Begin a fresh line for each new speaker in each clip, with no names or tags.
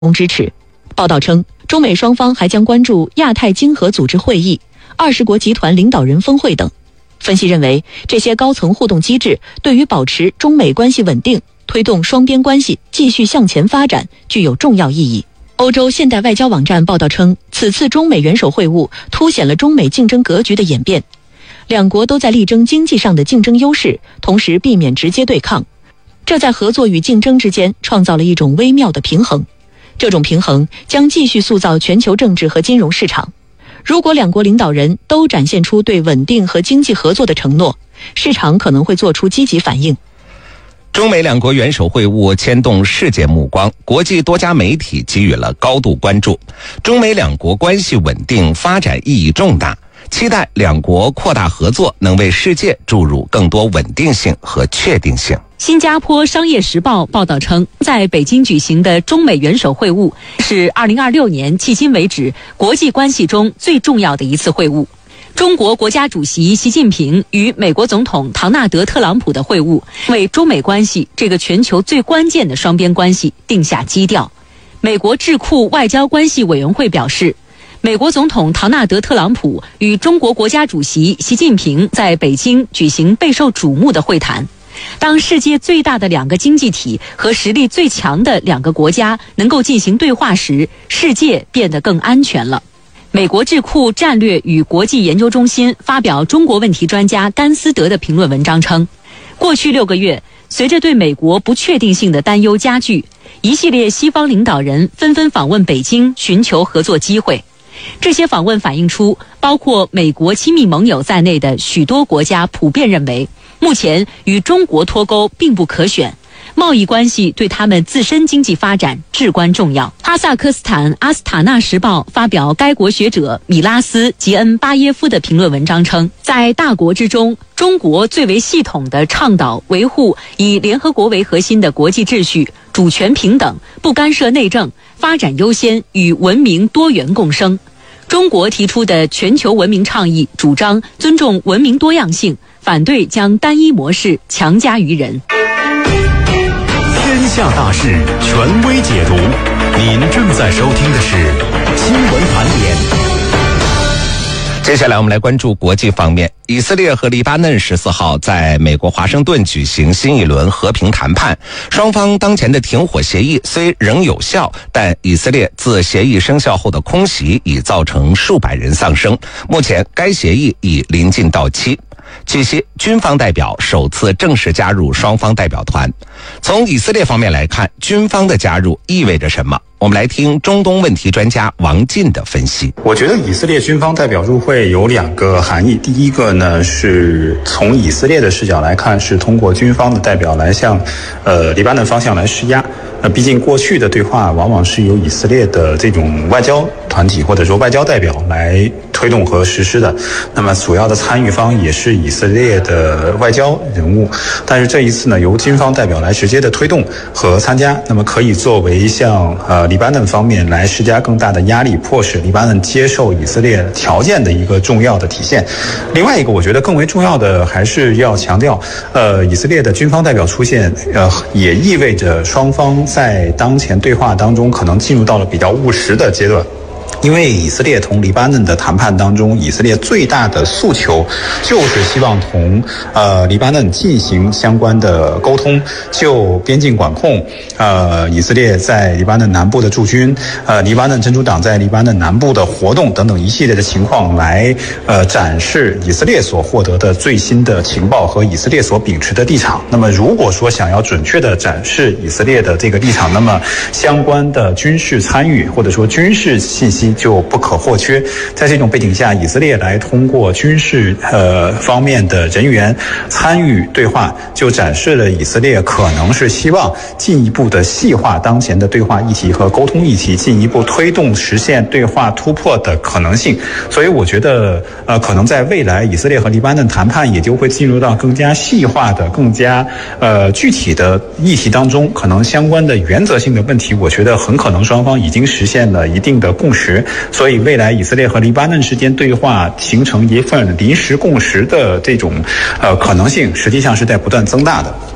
支持。报道称，中美双方还将关注亚太经合组织会议、20国集团领导人峰会等。分析认为，这些高层互动机制对于保持中美关系稳定、推动双边关系继续向前发展具有重要意义。欧洲现代外交网站报道称，此次中美元首会晤凸显了中美竞争格局的演变，两国都在力争经济上的竞争优势，同时避免直接对抗，这在合作与竞争之间创造了一种微妙的平衡。这种平衡将继续塑造全球政治和金融市场。如果两国领导人都展现出对稳定和经济合作的承诺，市场可能会做出积极反应。
中美两国元首会晤牵动世界目光，国际多家媒体给予了高度关注。中美两国关系稳定发展意义重大，期待两国扩大合作能为世界注入更多稳定性和确定性。
新加坡商业时报报道称，在北京举行的中美元首会晤是2026年迄今为止国际关系中最重要的一次会晤。中国国家主席习近平与美国总统唐纳德·特朗普的会晤，为中美关系这个全球最关键的双边关系定下基调。美国智库外交关系委员会表示，美国总统唐纳德·特朗普与中国国家主席习近平在北京举行备受瞩目的会谈。当世界最大的两个经济体和实力最强的两个国家能够进行对话时，世界变得更安全了。美国智库战略与国际研究中心发表中国问题专家甘思德的评论文章称，过去6个月，随着对美国不确定性的担忧加剧，一系列西方领导人纷纷访问北京，寻求合作机会。这些访问反映出，包括美国亲密盟友在内的许多国家普遍认为，目前与中国脱钩并不可选，贸易关系对他们自身经济发展至关重要。哈萨克斯坦阿斯塔纳时报发表该国学者米拉斯·吉恩巴耶夫的评论文章称，在大国之中，中国最为系统地倡导维护以联合国为核心的国际秩序、主权平等、不干涉内政、发展优先与文明多元共生。中国提出的全球文明倡议主张尊重文明多样性，反对将单一模式强加于人。
天下大事权威解读，您正在收听的是新闻盘点。
接下来我们来关注国际方面。以色列和黎巴嫩14号在美国华盛顿举行新一轮和平谈判，双方当前的停火协议虽仍有效，但以色列自协议生效后的空袭已造成数百人丧生，目前该协议已临近到期。据悉，军方代表首次正式加入双方代表团。从以色列方面来看，军方的加入意味着什么？我们来听中东问题专家王进的分析。
我觉得以色列军方代表入会有2个含义。第一个呢，是从以色列的视角来看，是通过军方的代表来向黎巴嫩方向来施压。毕竟过去的对话往往是由以色列的这种外交团体或者说外交代表来推动和实施的，那么主要的参与方也是以色列的外交人物。但是这一次呢，由军方代表来直接的推动和参加，那么可以作为向黎巴嫩方面来施加更大的压力，迫使黎巴嫩接受以色列条件的一个重要的体现。另外一个我觉得更为重要的还是要强调，以色列的军方代表出现，也意味着双方在当前对话当中可能进入到了比较务实的阶段。因为以色列同黎巴嫩的谈判当中，以色列最大的诉求就是希望同黎巴嫩进行相关的沟通，就边境管控，以色列在黎巴嫩南部的驻军，黎巴嫩真主党在黎巴嫩南部的活动等等一系列的情况来展示以色列所获得的最新的情报和以色列所秉持的立场。那么如果说想要准确的展示以色列的这个立场，那么相关的军事参与或者说军事信息就不可或缺。在这种背景下，以色列来通过军事方面的人员参与对话，就展示了以色列可能是希望进一步的细化当前的对话议题和沟通议题，进一步推动实现对话突破的可能性。所以我觉得可能在未来以色列和黎巴嫩谈判也就会进入到更加细化的更加具体的议题当中，可能相关的原则性的问题，我觉得很可能双方已经实现了一定的共识。所以未来以色列和黎巴嫩之间对话形成一份临时共识的这种可能性，实际上是在不断增大的。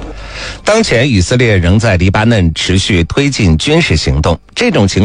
当前以色列仍在黎巴嫩持续推进军事行动，这种情